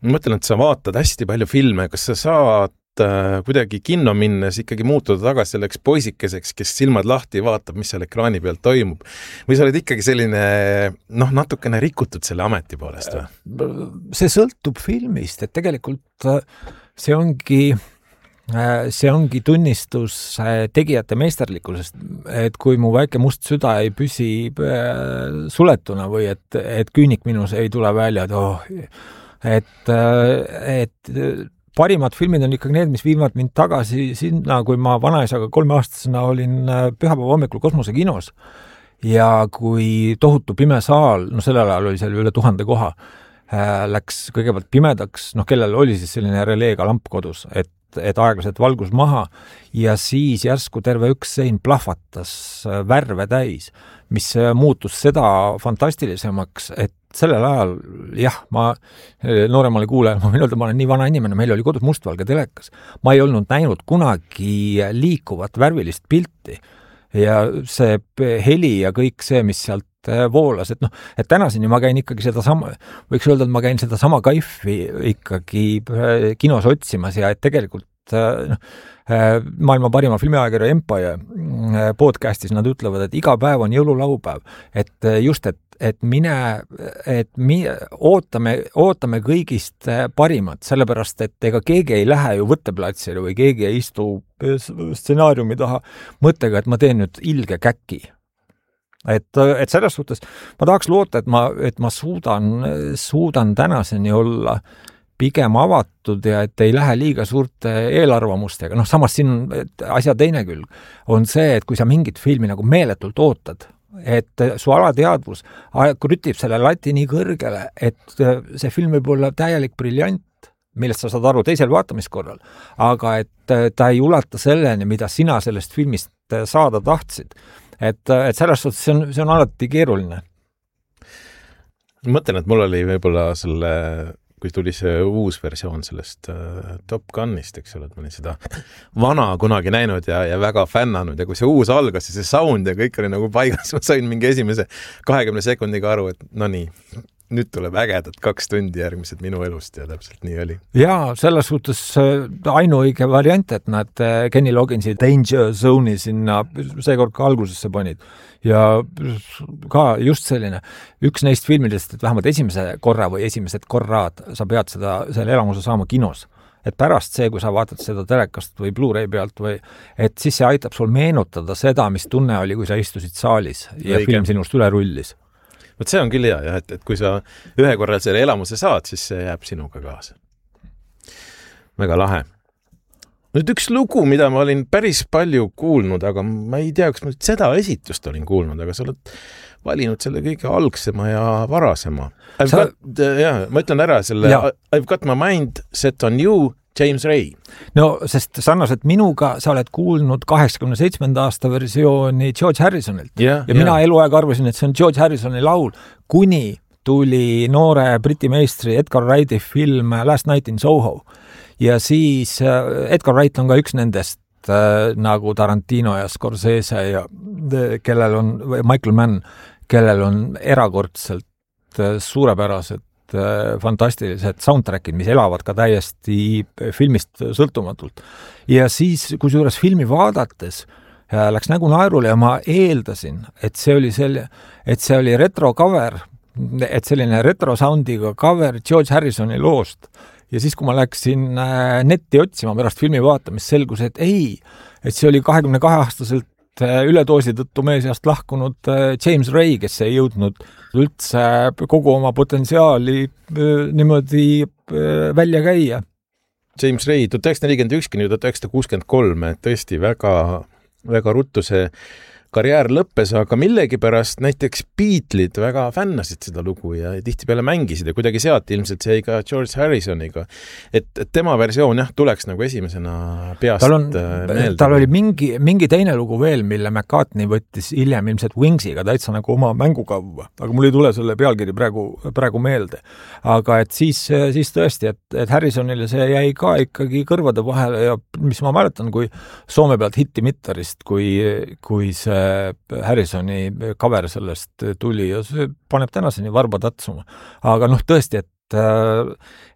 Ma mõtlen, et sa vaatad hästi palju filme, kas sa saad kuidagi kinno minnes ikkagi muutuda tagasi selleks poisikeseks, kes silmad lahti vaatab, mis seal ekraani peal toimub. Või sa oled ikkagi selline, natukene rikutud selle ameti poolest või? See sõltub filmist, et tegelikult see ongi tunnistus tegijate meisterlikkusest, et kui mu väike must süda ei püsi suletuna või et küünik minus ei tule välja, et parimad filmid on ikkagi need, mis viivad mind tagasi sinna, kui ma vanaisaga 3-aastasena olin pühapäeva hommikul Kosmosekinos ja kui tohutu pime saal, sellel ajal oli seal üle 1000 koha, läks kõigepealt pimedaks, kellel oli siis selline releega lamp kodus, et aeglaselt valgus maha ja siis järsku terve üks sein plahvatas värve täis, mis muutus seda fantastilisemaks, et sellel ajal, ma nooremale kuulajale, ma võin öelda, ma olen nii vana inimene, meil oli kodus mustvalge telekas. Ma ei olnud näinud kunagi liikuvat värvilist pilti ja see heli ja kõik see, mis sealt voolas, et tänaseni ma käin ikkagi võiks öelda, et ma käin seda sama kaifi ikkagi kinos otsimas ja et tegelikult maailma parima filmiajakirja Empire podcastis nad ütlevad, et iga päev on jõululaupäev, et just, ootame kõigist parimat, sellepärast, et ega keegi ei lähe ju võtteplatsile või keegi ei istu stsenaariumi taha mõttega, et ma teen nüüd ilge käki. Et selles suhtes ma tahaks loota, et ma suudan tänaseni olla pigem avatud ja et ei lähe liiga suurte eelarvamustega. Samas siin asja teine külg on see, et kui sa mingit filmi nagu meeletult ootad, et su alateadvus krütib selle lati nii kõrgele, et see film võib olla täielik briljant, millest sa saad aru teisel vaatamiskorral, aga et ta ei ulata selleni, mida sina sellest filmist saada tahtsid. Et selles suhtes see on alati keeruline. Mõtlen, et mul oli võib-olla kui tuli see uus versioon sellest Top Gunist, eks ole, et ma olin seda vana kunagi näinud ja väga fännanud ja kui see uus algas ja see sound ja kõik oli nagu paigas, ma sain mingi esimese 20 sekundiga aru, et nüüd tuleb ägedad 2 tundi järgmised minu elust ja täpselt nii oli. Jaa, selles suhtes ainuõige variant, et nad Kenny Logginsi Danger Zone'i sinna seekord ka algusesse panid. Ja ka just selline üks neist filmidest, et vähemalt esimese korra või esimesed korrad sa pead selle elamuse saama kinos. Et pärast see, kui sa vaatad seda telekast või Blu-ray pealt et siis see aitab sul meenutada seda, mis tunne oli, kui sa istusid saalis ja film sinust üle rullis. Võt see on küll hea, et kui sa ühe korral selle elamuse saad, siis see jääb sinuga kaasa. Väga lahe. Nüüd üks lugu, mida ma olin päris palju kuulnud, aga ma ei tea, kas ma seda esitust olin kuulnud, aga sa oled valinud selle kõige algsema ja varasema. Ma ütlen ära selle I've got my mind set on you, James Ray. No, sest sarnaselt minuga sa oled kuulnud 87. aasta versiooni George Harrisonilt. Ja mina eluaeg arvasin, et see on George Harrisoni laul, kuni tuli noore Briti meistri Edgar Wrighti film Last Night in Soho. Ja siis Edgar Wright on ka üks nendest nagu Tarantino ja Scorsese ja kellel on Michael Mann, kellel on erakordselt suurepärased fantastilised soundtrackid, mis elavad ka täiesti filmist sõltumatult. Ja siis, kusjuures filmi vaadates läks nägu naerule ja ma eeldasin, et see oli retro cover, et selline retro soundiga cover George Harrisoni loost. Ja siis, kui ma läksin netti otsima pärast filmi vaatamist, selgus, et et see oli 22-aastaselt üledoosi tõttu meie seast lahkunud James Ray, kes ei jõudnud üldse kogu oma potentsiaali niimoodi välja käia. James Ray 1941–1963, tõesti väga, väga ruttu see karjäär lõppes, aga millegipärast näiteks Beatled väga fännasid seda lugu ja tihtipeale mängisid ja kuidagi sealt ilmselt see ka George Harrisoniga. Et tema versioon tuleks nagu esimesena peast meelde. Tal oli mingi teine lugu veel, mille McCartney võttis hiljem ilmselt Wingsiga täitsa nagu oma mängukavva, aga mul ei tule selle pealkiri praegu meelde. Aga et siis tõesti, et Harrisonile see jäi ka ikkagi kõrvade vahele ja mis ma mäletan, kui Soome pealt hitti mittarist, kui see Harrisoni cover sellest tuli ja see paneb tänaseni varba tatsuma. Aga tõesti,